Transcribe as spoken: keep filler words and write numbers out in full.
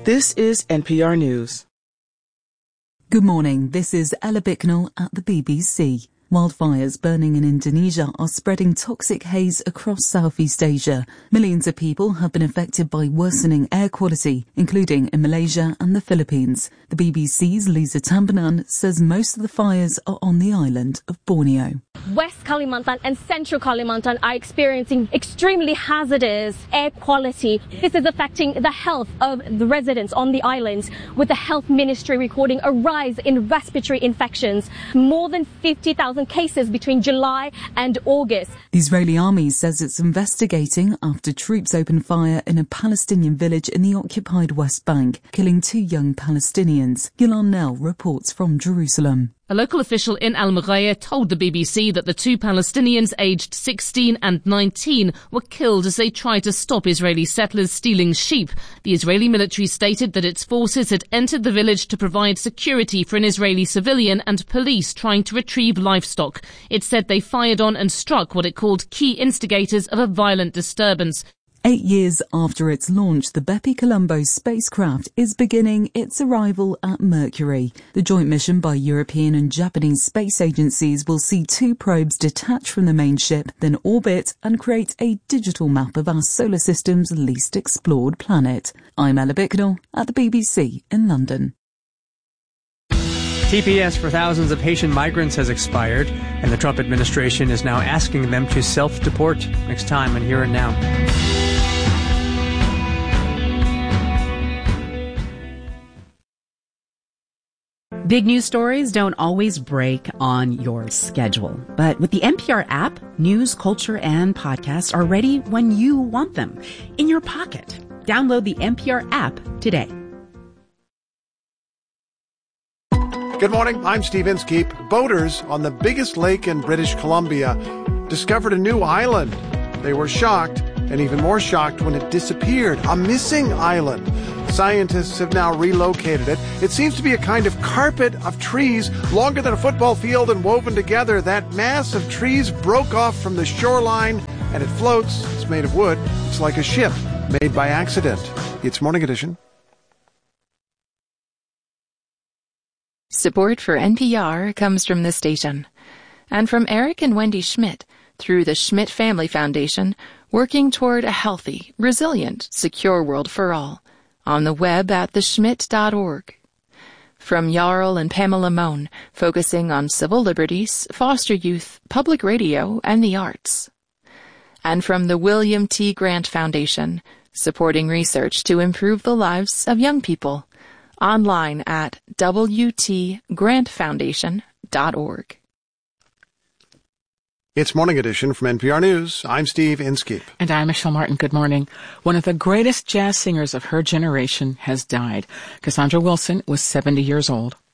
This is N P R News. Good morning. This is Ella Bicknell at the B B C. Wildfires burning in Indonesia are spreading toxic haze across Southeast Asia. Millions of people have been affected by worsening air quality, including in Malaysia and the Philippines. The B B C's Lisa Tambanan says most of the fires are on the island of Borneo. West Kalimantan and Central Kalimantan are experiencing extremely hazardous air quality. This is affecting the health of the residents on the islands, with the Health Ministry recording a rise in respiratory infections. More than fifty thousand cases between July and August. The Israeli army says it's investigating after troops opened fire in a Palestinian village in the occupied West Bank, killing two young Palestinians. Gillan Nell reports from Jerusalem. A local official in Al-Mughayyeh told the B B C that the two Palestinians aged sixteen and nineteen were killed as they tried to stop Israeli settlers stealing sheep. The Israeli military stated that its forces had entered the village to provide security for an Israeli civilian and police trying to retrieve livestock. It said they fired on and struck what it called key instigators of a violent disturbance. Eight years after its launch, the Bepi Colombo spacecraft is beginning its arrival at Mercury. The joint mission by European and Japanese space agencies will see two probes detach from the main ship, then orbit and create a digital map of our solar system's least explored planet. I'm Ella Bicknell at the B B C in London. T P S for thousands of Haitian migrants has expired, and the Trump administration is now asking them to self-deport. Next time on Here and Now. Big news stories don't always break on your schedule. But with the N P R app, news, culture, and podcasts are ready when you want them. In your pocket. Download the N P R app today. Good morning. I'm Steve Inskeep. Boaters on the biggest lake in British Columbia discovered a new island. They were shocked, and even more shocked when it disappeared. A missing island. Scientists have now relocated it. It seems to be a kind of carpet of trees longer than a football field and woven together. That mass of trees broke off from the shoreline and it floats. It's made of wood. It's like a ship made by accident. It's Morning Edition. Support for N P R comes from this station and from Eric and Wendy Schmidt through the Schmidt Family Foundation, working toward a healthy, resilient, secure world for all. On the web at the schmidt dot org. From Jarl and Pamela Mohn, focusing on civil liberties, foster youth, public radio, and the arts. And from the William T. Grant Foundation, supporting research to improve the lives of young people. Online at w t grant foundation dot org. It's Morning Edition from N P R News. I'm Steve Inskeep. And I'm Michelle Martin. Good morning. One of the greatest jazz singers of her generation has died. Cassandra Wilson was seventy years old.